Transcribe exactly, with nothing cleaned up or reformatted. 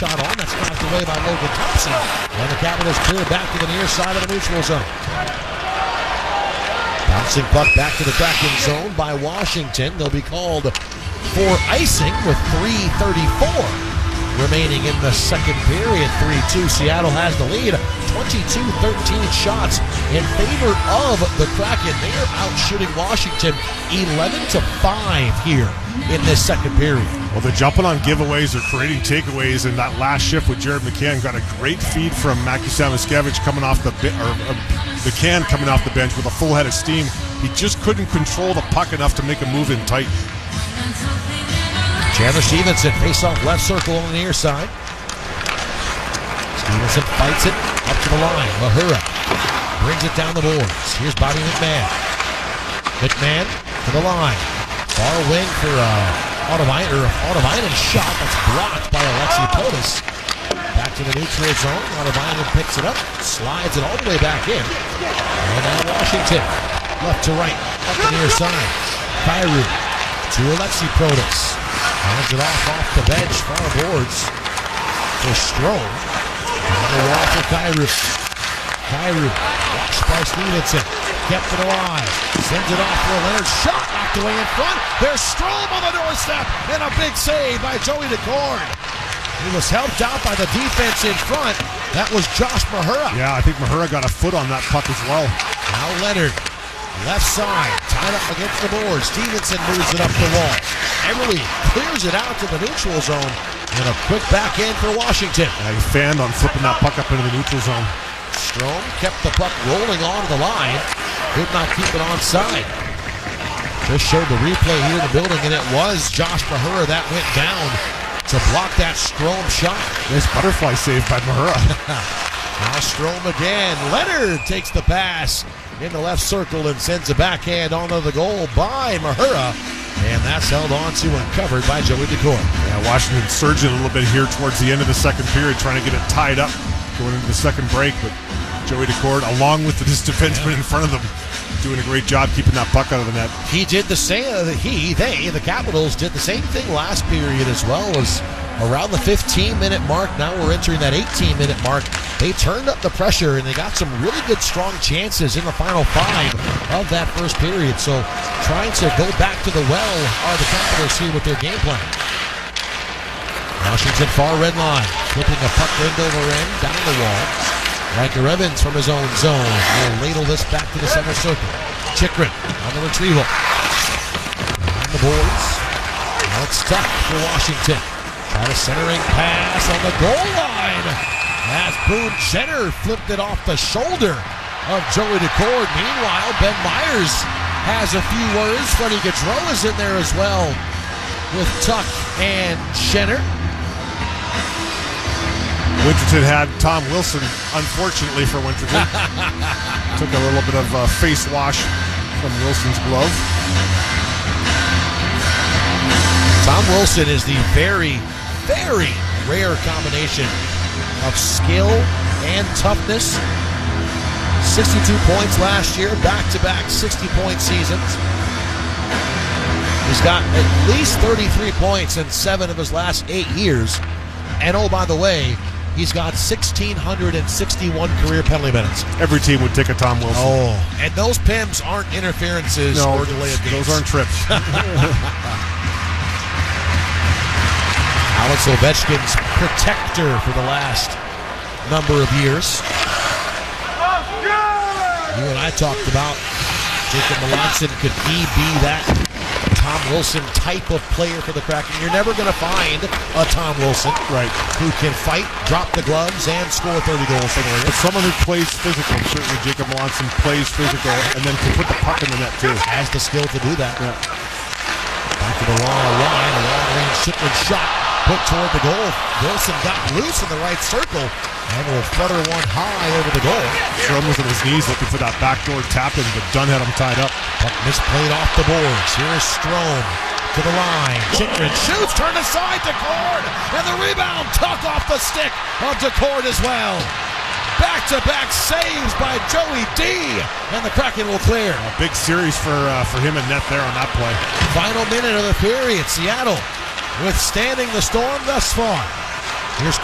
shot on. That's knocked away by Logan Thompson. And the Capitals clear back to the near side of the neutral zone. Bouncing puck back to the Kraken zone by Washington. They'll be called for icing with three thirty-four remaining in the second period. three two. Seattle has the lead. twenty-two thirteen shots in favor of the Kraken. They are out shooting Washington eleven to five here in this second period. Well, they're jumping on giveaways, they're creating takeaways, and that last shift with Jared McCann got a great feed from Mackie Samoskevich coming off the bi- or, or McCann coming off the bench with a full head of steam. He just couldn't control the puck enough to make a move in tight. Chandler Stevenson face off left circle on the near side. Stevenson fights it up to the line. Mahura brings it down the boards. Here's Bobby McMahon. McMahon to the line. Far wing for uh, Autovainen, or Autovainen shot that's blocked by Alexi Polis. Back to the neutral zone. Autovainen picks it up, slides it all the way back in. And now Washington, left to right, up the near side. Kyrou to Alexi Protas. Hands it off off the bench, far boards for Strome. On the wall for Kyrou. Kyrou, watched by Stevenson, kept it alive, sends it off for a Leonard shot, knocked away in front. There's Strome on the doorstep, and a big save by Joey Decord. He was helped out by the defense in front. That was Josh Mahura. Yeah, I think Mahura got a foot on that puck as well. Now Leonard, left side, tied up against the board. Stevenson moves it up the wall. Eberle clears it out to the neutral zone, and a quick back end for Washington. Yeah, he fanned on flipping that puck up into the neutral zone. Strome kept the puck rolling onto the line, could not keep it onside. Just showed the replay here in the building, and it was Josh Mahura that went down to block that Strome shot. Nice butterfly save by Mahura. Now Strome again. Leonard takes the pass in the left circle and sends a backhand onto the goal by Mahura. And that's held on to and covered by Joey Decord. Yeah, Washington surging a little bit here towards the end of the second period, trying to get it tied up going into the second break. But Joey Decord, along with this defenseman yeah. in front of them, doing a great job keeping that puck out of the net. He did the same. Uh, he, they, the Capitals did the same thing last period as well. As around the fifteen-minute mark. Now we're entering that eighteen-minute mark. They turned up the pressure, and they got some really good, strong chances in the final five of that first period. So trying to go back to the well are the Capitals here with their game plan. Washington far red line, flipping a puck end over end, down the wall. Riker Evans from his own zone will ladle this back to the center circle. Chychrun on the retrieval. On the boards. Now it's stuck for Washington. Try a centering pass on the goal line. As Boone Jenner flipped it off the shoulder of Joey Decord. Meanwhile, Ben Myers has a few words. Freddie Gaudreau is in there as well with Tuch and Jenner. Winterton had Tom Wilson, unfortunately for Winterton. Took a little bit of a face wash from Wilson's glove. Tom Wilson is the very, very rare combination of skill and toughness. sixty-two points last year, back-to-back sixty-point seasons. He's got at least thirty-three points in seven of his last eight years. And oh, by the way, he's got one thousand six hundred sixty-one career penalty minutes. Every team would take a Tom Wilson. Oh, and those P I Ms aren't interferences no, or delay of games. Those aren't trips. Alex Ovechkin's protector for the last number of years. You and I talked about Jacob Melanson. Could he be that Tom Wilson type of player for the Kraken? You're never going to find a Tom Wilson, right, who can fight, drop the gloves, and score thirty goals for you. But someone who plays physical. Certainly Jacob Melanson plays physical, and then can put the puck in the net too. Has the skill to do that. Yeah. Back to the long line, a long range Chychrun shot put toward the goal. Wilson got loose in the right circle and will flutter one high over the goal. Strome was on his knees looking for that backdoor tap in, but Dunn had him tied up. Puck misplayed off the boards. Here is Strome to the line. Chychrun shoots, turned aside, Decord, and the rebound tuck off the stick of Decord as well. Back-to-back saves by Joey D, and the Kraken will clear. A big series for uh, for him and net there on that play. Final minute of the period. Seattle withstanding the storm thus far. Here's